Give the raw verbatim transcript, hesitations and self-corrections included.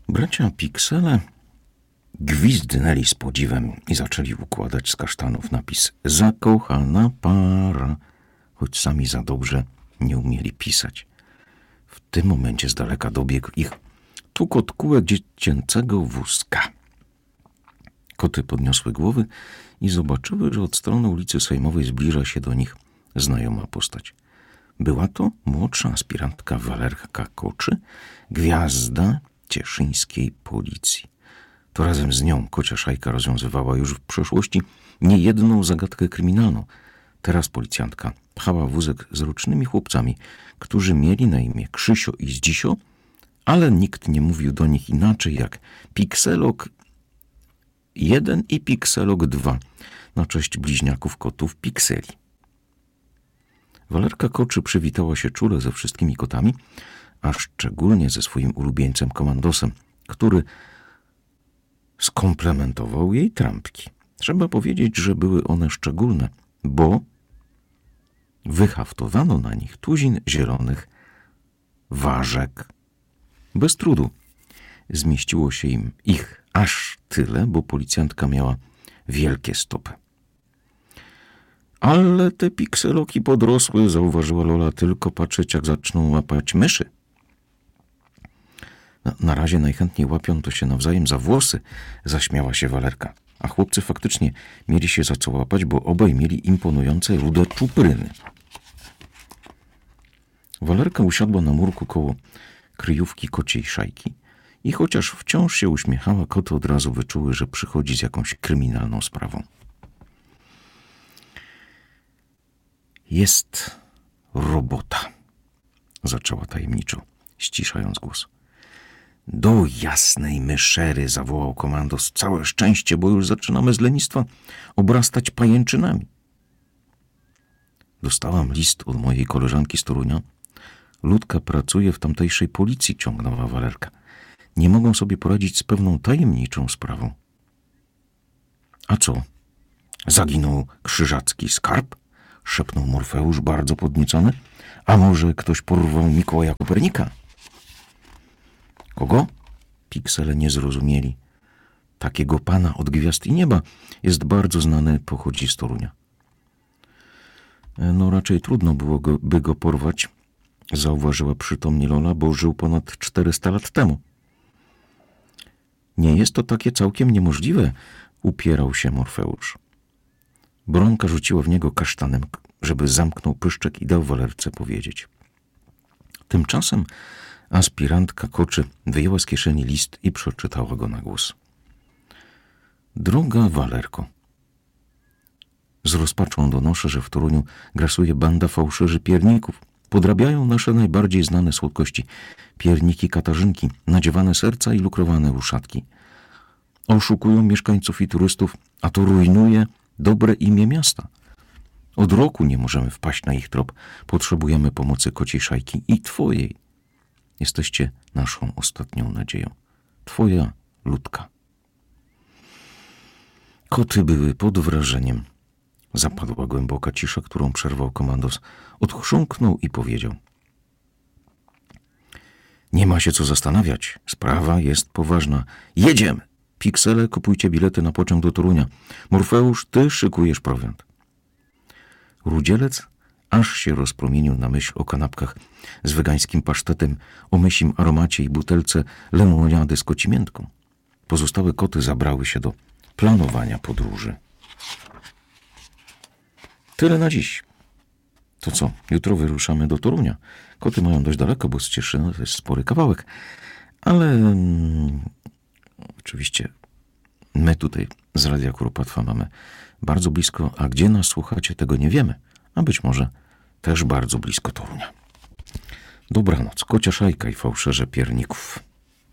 Bracia Piksele gwizdnęli z podziwem i zaczęli układać z kasztanów napis „Zakochana para”, choć sami za dobrze nie umieli pisać. W tym momencie z daleka dobiegł ich tukot kółek dziecięcego wózka. Koty podniosły głowy i zobaczyły, że od strony ulicy Sejmowej zbliża się do nich znajoma postać. Była to młodsza aspirantka Walerka Koczy, gwiazda cieszyńskiej policji. To razem z nią kocia szajka rozwiązywała już w przeszłości niejedną zagadkę kryminalną. Teraz policjantka pchała wózek z rocznymi chłopcami, którzy mieli na imię Krzysio i Zdzisio, ale nikt nie mówił do nich inaczej jak Pikselok jeden i Pikselok dwa na cześć bliźniaków kotów Pikseli. Walerka Koczy przywitała się czule ze wszystkimi kotami, a szczególnie ze swoim ulubieńcem Komandosem, który skomplementował jej trampki. Trzeba powiedzieć, że były one szczególne, bo wyhaftowano na nich tuzin zielonych ważek. Bez trudu zmieściło się im ich aż tyle, bo policjantka miała wielkie stopy. Ale te pikseloki podrosły, zauważyła Lola, tylko patrzeć jak zaczną łapać myszy. Na, na razie najchętniej łapią to się nawzajem za włosy, zaśmiała się Walerka. A chłopcy faktycznie mieli się za co łapać, bo obaj mieli imponujące rude czupryny. Walerka usiadła na murku koło kryjówki kociej szajki i chociaż wciąż się uśmiechała, koty od razu wyczuły, że przychodzi z jakąś kryminalną sprawą. Jest robota, zaczęła tajemniczo, ściszając głos. Do jasnej myszery, zawołał komandos. Całe szczęście, bo już zaczynamy z lenistwa obrastać pajęczynami. Dostałam list od mojej koleżanki z Torunia. Ludka pracuje w tamtejszej policji, ciągnęła Walerka. Nie mogą sobie poradzić z pewną tajemniczą sprawą. A co? Zaginął krzyżacki skarb? Szepnął Morfeusz bardzo podniecony. A może ktoś porwał Mikołaja Kopernika? Kogo? Piksele nie zrozumieli. Takiego pana od gwiazd i nieba jest bardzo znany, pochodzi z Torunia. No raczej trudno było go, by go porwać, zauważyła przytomnie Lola, bo żył ponad czterysta lat temu. Nie jest to takie całkiem niemożliwe, upierał się Morfeusz. Bronka rzuciła w niego kasztanem, żeby zamknął pyszczek i dał Walerce powiedzieć. Tymczasem aspirantka Koczy wyjęła z kieszeni list i przeczytała go na głos. Droga Walerko, z rozpaczą donoszę, że w Toruniu grasuje banda fałszerzy pierników. Podrabiają nasze najbardziej znane słodkości. Pierniki Katarzynki, nadziewane serca i lukrowane uszatki. Oszukują mieszkańców i turystów, a to rujnuje dobre imię miasta. Od roku nie możemy wpaść na ich trop. Potrzebujemy pomocy kociej szajki i twojej. Jesteście naszą ostatnią nadzieją. Twoja Ludka. Koty były pod wrażeniem. Zapadła głęboka cisza, którą przerwał komandos. Odchrząknął i powiedział. Nie ma się co zastanawiać. Sprawa jest poważna. Jedziemy! Piksele, kupujcie bilety na pociąg do Torunia. Morfeusz, ty szykujesz prowiant. Rudzielec aż się rozpromienił na myśl o kanapkach z wegańskim pasztetem, o mysim aromacie i butelce lemoniady z kocimiętką. Pozostałe koty zabrały się do planowania podróży. Tyle na dziś. To co, jutro wyruszamy do Torunia. Koty mają dość daleko, bo z Cieszyna to jest spory kawałek, ale mm, oczywiście my tutaj z Radia Kuropatwa mamy bardzo blisko, a gdzie nas słuchacie, tego nie wiemy, a być może też bardzo blisko Torunia. Dobranoc, kocia szajka i fałszerze pierników.